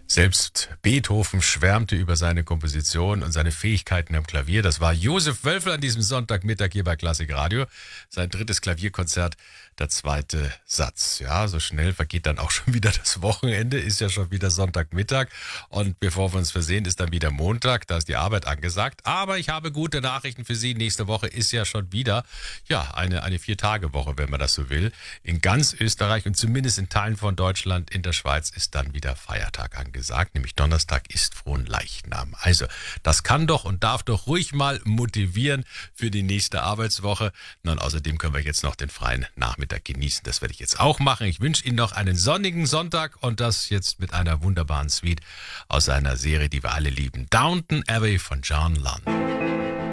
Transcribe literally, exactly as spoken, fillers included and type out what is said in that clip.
Selbst Beethoven schwärmte über seine Komposition und seine Fähigkeiten am Klavier. Das war Josef Wölfel an diesem Sonntagmittag hier bei Klassik Radio. Sein drittes Klavierkonzert, der zweite Satz. Ja, so schnell vergeht dann auch schon wieder das Wochenende, ist ja schon wieder Sonntagmittag. Und bevor wir uns versehen, ist dann wieder Montag, da ist die Arbeit angesagt. Aber ich habe gute Nachrichten für Sie. Nächste Woche ist ja schon wieder, ja, eine, eine Vier-Tage-Woche, wenn man das so will. In ganz Österreich und zumindest in Teilen von Deutschland, in der Schweiz ist dann wieder Feiertag angesagt. Gesagt, nämlich Donnerstag ist Fronleichnam. Also, das kann doch und darf doch ruhig mal motivieren für die nächste Arbeitswoche. Und außerdem können wir jetzt noch den freien Nachmittag genießen. Das werde ich jetzt auch machen. Ich wünsche Ihnen noch einen sonnigen Sonntag und das jetzt mit einer wunderbaren Suite aus einer Serie, die wir alle lieben. Downton Abbey von John Lunn.